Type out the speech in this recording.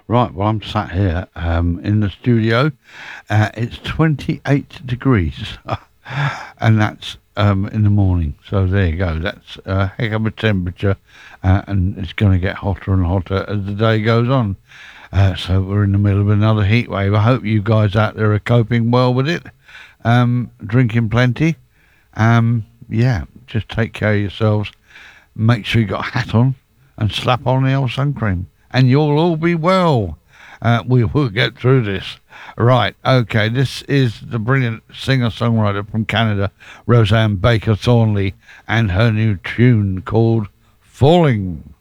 Right, well, I'm sat here in the studio. It's 28 degrees, and that's in the morning. So there you go. That's a heck of a temperature, and it's going to get hotter and hotter as the day goes on. So we're in the middle of another heat wave. I hope you guys out there are coping well with it, drinking plenty. Yeah, just take care of yourselves. Make sure you got a hat on and slap on the old sun cream, and you'll all be well. We will get through this. Right, okay, this is the brilliant singer-songwriter from Canada, Roseanne Baker Thornley, and her new tune called Falling.